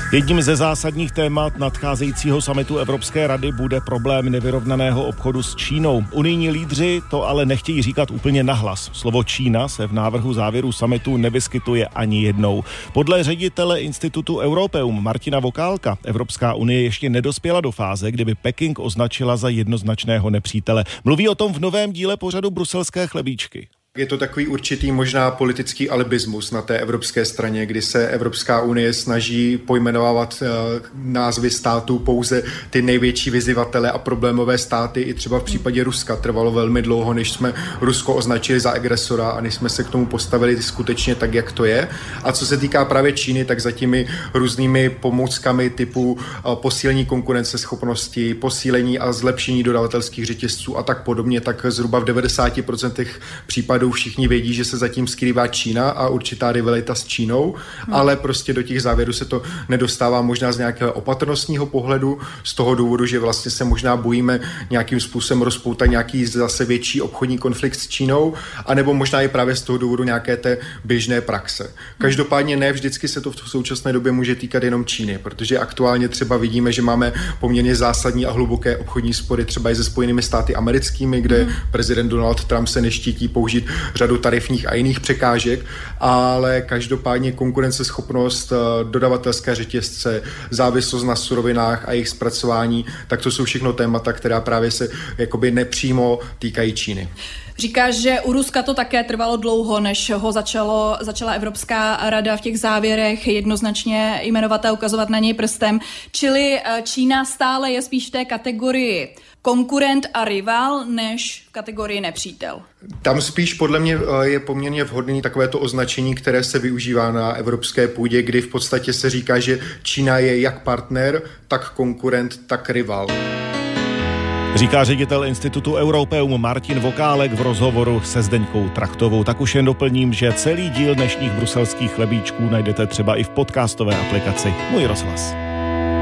Jedním ze zásadních témat nadcházejícího summitu Evropské rady bude problém nevyrovnaného obchodu s Čínou. Unijní lídři to ale nechtějí říkat úplně nahlas. Slovo Čína se v návrhu závěru summitu nevyskytuje ani jednou. Podle ředitele Institutu Europeum Martina Vokálka Evropská unie ještě nedospěla do fáze, kdyby Peking označila za jednoznačného nepřítele. Mluví o tom v novém díle pořadu Bruselské chlebíčky. Je to takový určitý možná politický alibismus na té evropské straně, kdy se Evropská unie snaží pojmenovávat názvy států pouze ty největší vyzývatele a problémové státy. I třeba v případě Ruska trvalo velmi dlouho, než jsme Rusko označili za agresora a než jsme se k tomu postavili skutečně tak, jak to je. A co se týká právě Číny, tak za těmi různými pomůckami typu posílení konkurenceschopnosti, posílení a zlepšení dodavatelských řetězců a tak podobně, tak zhruba v 90% případů všichni vědí, že se zatím skrývá Čína a určitá rivalita s Čínou, ale prostě do těch závěrů se to nedostává možná z nějakého opatrnostního pohledu, z toho důvodu, že vlastně se možná bojíme nějakým způsobem rozpoutat nějaký zase větší obchodní konflikt s Čínou, anebo možná i právě z toho důvodu nějaké té běžné praxe. Každopádně ne vždycky se to v současné době může týkat jenom Číny, protože aktuálně třeba vidíme, že máme poměrně zásadní a hluboké obchodní spory třeba i se Spojenými státy americkými, kde prezident Donald Trump se neštítí použít řadu tarifních a jiných překážek, ale každopádně konkurenceschopnost, dodavatelské řetězce, závislost na surovinách a jejich zpracování, tak to jsou všechno témata, která právě se jakoby nepřímo týkají Číny. Říkáš, že u Ruska to také trvalo dlouho, než ho začala Evropská rada v těch závěrech jednoznačně jmenovat a ukazovat na něj prstem. Čili Čína stále je spíš v té kategorii konkurent a rival, než v kategorii nepřítel. Tam spíš podle mě je poměrně vhodný takovéto označení, které se využívá na evropské půdě, kdy v podstatě se říká, že Čína je jak partner, tak konkurent, tak rival. Říká ředitel Institutu Europeum Martin Vokálek v rozhovoru se Zdeňkou Trachtovou. Tak už jen doplním, že celý díl dnešních bruselských chlebíčků najdete třeba i v podcastové aplikaci Můj rozhlas.